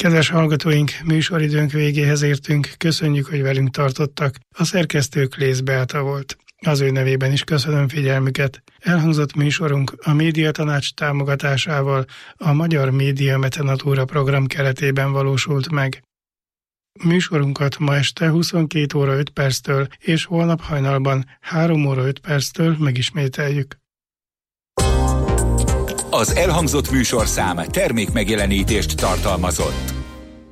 Kedves hallgatóink, műsoridőnk végéhez értünk, köszönjük, hogy velünk tartottak. A szerkesztő Klész Beáta volt. Az ő nevében is köszönöm figyelmüket. Elhangzott műsorunk a Médiatanács támogatásával a Magyar Média Mecenatúra program keretében valósult meg. Műsorunkat ma este 22 óra 5 perctől és holnap hajnalban 3 óra 5 perctől megismételjük. Az elhangzott műsorszám termékmegjelenítést tartalmazott.